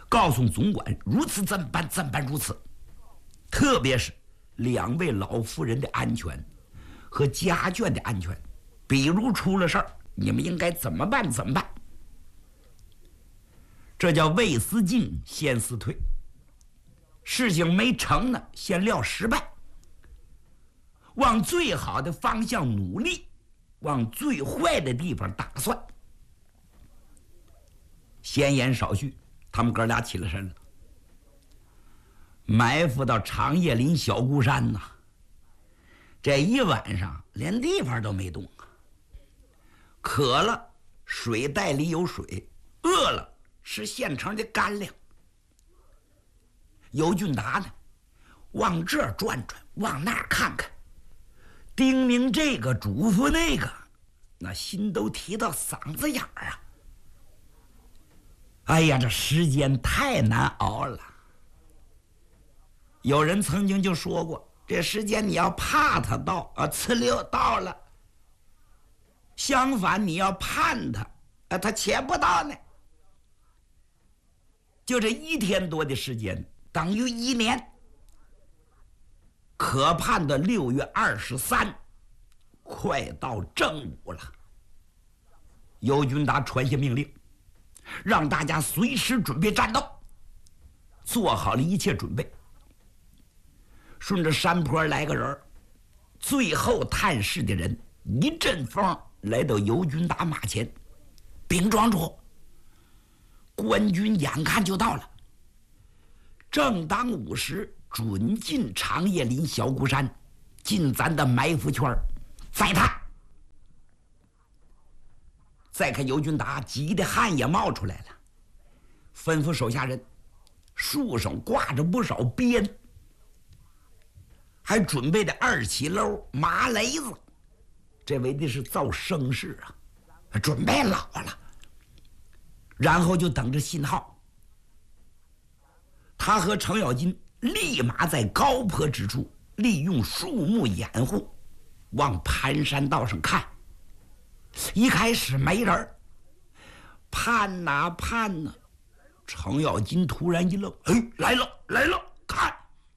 告诉总管如此怎办，怎办如此。特别是2位老夫人的安全和家眷的安全，比如出了事儿，你们应该怎么办？怎么办？这叫未思进，先思退。事情没成呢，先料失败，往最好的方向努力，往最坏的地方打算。闲言少叙，他们哥俩起了身了，埋伏到长叶林小孤山呐。这一晚上连地方都没动啊。渴了，水袋里有水；饿了，吃现成的干粮。尤俊达呢，往这儿转转，往那儿看看，叮咛这个，嘱咐那个，那心都提到嗓子眼儿啊！哎呀，这时间太难熬了。有人曾经就说过，这时间你要怕它到啊，呲溜到了；相反，你要盼它啊，它且不到呢。就这1天多的时间，等于1年。可盼的6月23，快到正午了。尤俊达传下命令，让大家随时准备战斗，做好了一切准备。顺着山坡来个人，最后探视的人一阵风来到尤俊达马前，禀庄主，官军眼看就到了，正当午时准进长叶林小孤山，进咱的埋伏圈，再探。再看尤俊达急得汗也冒出来了，吩咐手下人，树上挂着不少鞭，还准备的2起篓麻雷子，这为的是造声势啊，准备老了。然后就等着信号。他和程咬金立马在高坡之处利用树木掩护，往盘山道上看。一开始没人，盼哪盼哪，程咬金突然一愣，哎，来了来了，看！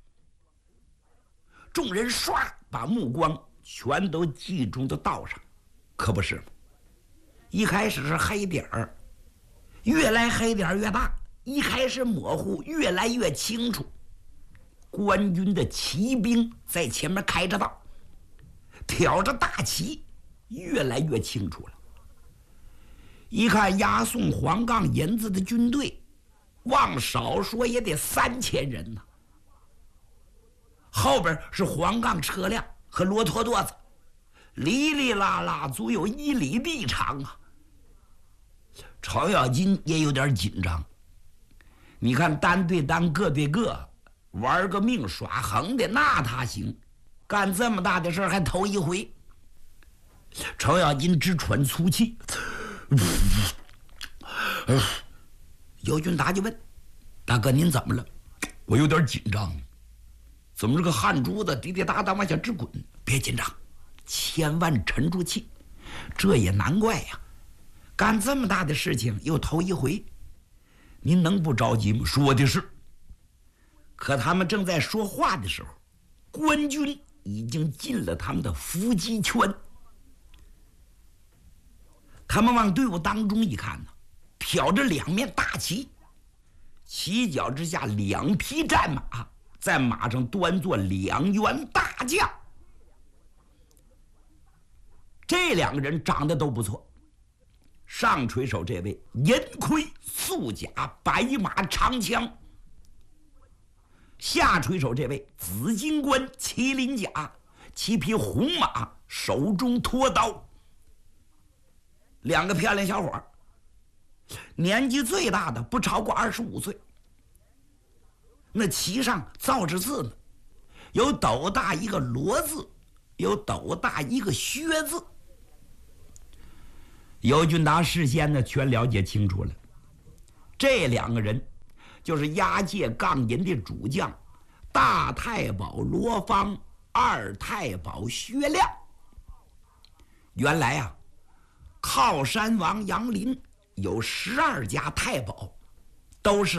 众人唰把目光全都集中到道上，可不是吗？一开始是黑点儿，越来黑点儿越大，一开始模糊，越来越清楚。官军的骑兵在前面开着道，挑着大旗，越来越清楚了。一看押送黄杠银子的军队，往少说也得3000人呢。后边是黄杠车辆和骆驼垛子，哩哩啦啦足有1里地长啊。程咬金也有点紧张，你看单对单个对个玩个命耍横的那他行，干这么大的事还头一回。程咬金直喘粗气。尤俊达就问：“大哥，您怎么了？”我有点紧张。怎么这个汗珠子滴滴答答往下直滚？别紧张，千万沉住气。这也难怪呀，干这么大的事情又头一回，您能不着急吗？说的是。可他们正在说话的时候，官军已经进了他们的伏击圈。他们往队伍当中一看呢，挑着2面大旗，旗脚之下2匹战马，在马上端坐2员大将。这2个人长得都不错，上垂手这位银盔素甲白马长枪，下垂手这位紫金冠麒麟甲，7匹红马，手中托刀。2个漂亮小伙，年纪最大的不超过25岁。那旗上造着字呢，有斗大一个罗字，有斗大一个薛字。尤俊达事先呢全了解清楚了，这2个人就是押解杠银的主将大太保罗芳、二太保薛亮。原来啊，靠山王杨林有12家太保，都是